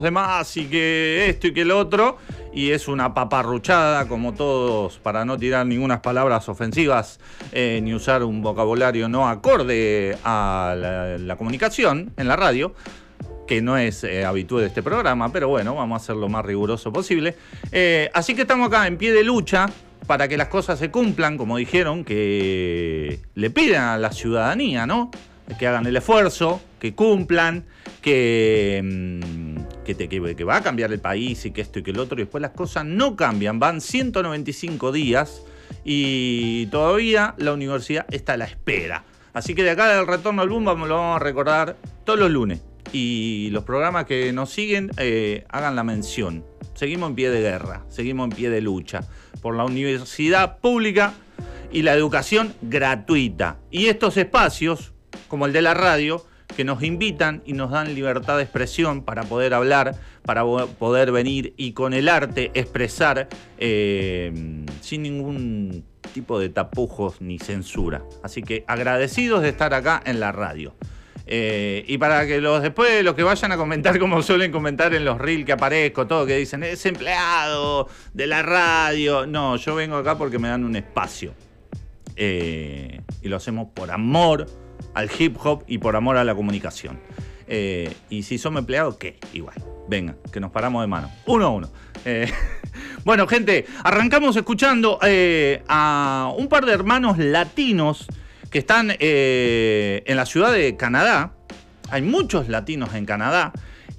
demás y que esto y que el otro, y es una paparruchada como todos, para no tirar ninguna palabras ofensivas ni usar un vocabulario no acorde a la comunicación en la radio, que no es habitual de este programa, pero bueno, vamos a ser lo más riguroso posible. Así que estamos acá en pie de lucha para que las cosas se cumplan, como dijeron, que le piden a la ciudadanía, ¿no? Que hagan el esfuerzo, que cumplan, que va a cambiar el país y que esto y que el otro, y después las cosas no cambian. Van 195 días y todavía la universidad está a la espera. Así que de acá del retorno al boom lo vamos a recordar todos los lunes. Y los programas que nos siguen hagan la mención. Seguimos en pie de guerra, seguimos en pie de lucha por la universidad pública y la educación gratuita. Y estos espacios, como el de la radio, que nos invitan y nos dan libertad de expresión para poder hablar, para poder venir y con el arte expresar sin ningún tipo de tapujos ni censura. Así que agradecidos de estar acá en la radio. Y para que después los que vayan a comentar, como suelen comentar en los reels que aparezco, todo que dicen, es empleado de la radio. No, yo vengo acá porque me dan un espacio. Y lo hacemos por amor al hip hop y por amor a la comunicación. Y si somos empleados, ¿qué? Igual. Venga, que nos paramos de mano. 1 a 1. Bueno, gente, arrancamos escuchando a un par de hermanos latinos que están en la ciudad de Canadá. Hay muchos latinos en Canadá.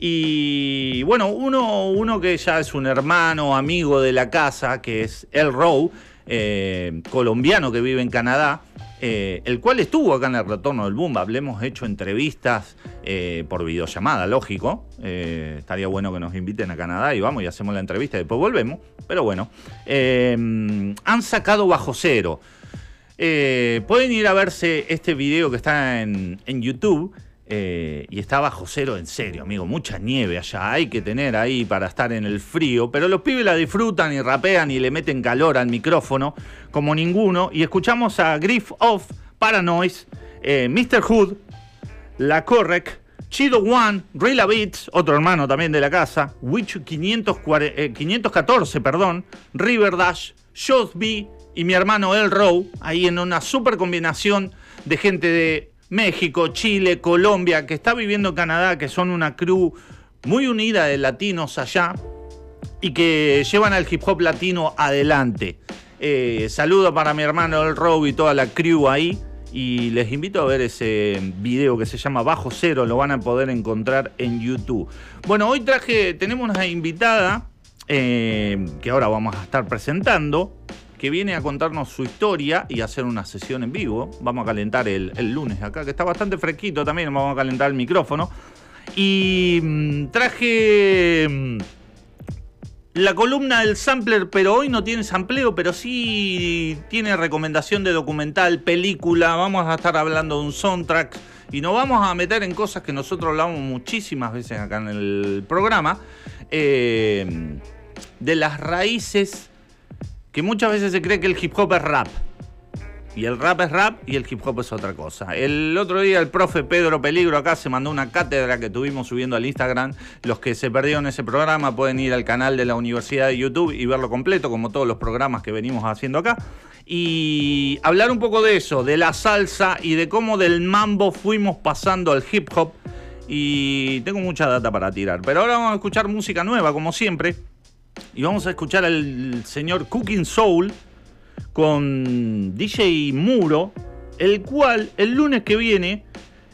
Y bueno, uno que ya es un hermano, amigo de la casa, que es El Row, colombiano que vive en Canadá, el cual estuvo acá en el retorno del boom. Le hemos hecho entrevistas por videollamada, lógico. Estaría bueno que nos inviten a Canadá y vamos y hacemos la entrevista y después volvemos. Pero bueno, han sacado Bajo Cero. Pueden ir a verse este video que está en YouTube. Y está Bajo Cero en serio, amigo. Mucha nieve allá, hay que tener ahí para estar en el frío. Pero los pibes la disfrutan y rapean y le meten calor al micrófono como ninguno. Y escuchamos a Griff of Paranoise, Mr. Hood, La Correct, Chido One, Rilla Beats, otro hermano también de la casa, Witch 514, River Dash, Shows B y mi hermano El Row, ahí en una super combinación de gente de México, Chile, Colombia, que está viviendo en Canadá, que son una crew muy unida de latinos allá y que llevan al hip hop latino adelante. Saludo para mi hermano El Row y toda la crew ahí. Y les invito a ver ese video que se llama Bajo Cero, lo van a poder encontrar en YouTube. Bueno, hoy tenemos una invitada que ahora vamos a estar presentando, que viene a contarnos su historia y hacer una sesión en vivo. Vamos a calentar el lunes acá, que está bastante fresquito también, vamos a calentar el micrófono. Y traje la columna del sampler, pero hoy no tiene sampleo, pero sí tiene recomendación de documental, película. Vamos a estar hablando de un soundtrack y nos vamos a meter en cosas que nosotros hablamos muchísimas veces acá en el programa, de las raíces, que muchas veces se cree que el hip hop es rap. Y el rap es rap y el hip hop es otra cosa. El otro día el profe Pedro Peligro acá se mandó una cátedra que tuvimos subiendo al Instagram. Los que se perdieron ese programa pueden ir al canal de la Universidad de YouTube y verlo completo, como todos los programas que venimos haciendo acá. Y hablar un poco de eso, de la salsa y de cómo del mambo fuimos pasando al hip hop. Y tengo mucha data para tirar. Pero ahora vamos a escuchar música nueva, como siempre. Y vamos a escuchar al señor Cooking Soul con DJ Muro, el cual el lunes que viene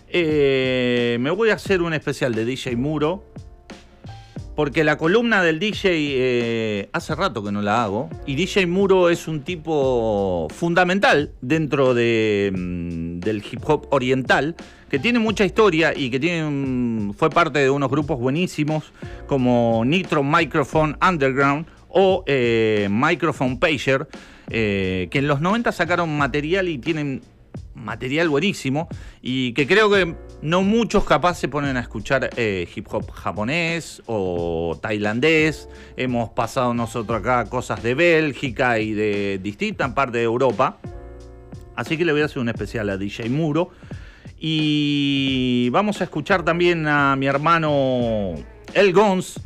me voy a hacer un especial de DJ Muro, porque la columna del DJ hace rato que no la hago, y DJ Muro es un tipo fundamental dentro del hip hop oriental, que tiene mucha historia y que fue parte de unos grupos buenísimos como Nitro Microphone Underground o Microphone Pager, que en los 90 sacaron material y tienen material buenísimo, y que creo que no muchos capaz se ponen a escuchar hip hop japonés o tailandés. Hemos pasado nosotros acá cosas de Bélgica y de distintas partes de Europa, así que le voy a hacer un especial a DJ Muro. Y vamos a escuchar también a mi hermano El Gons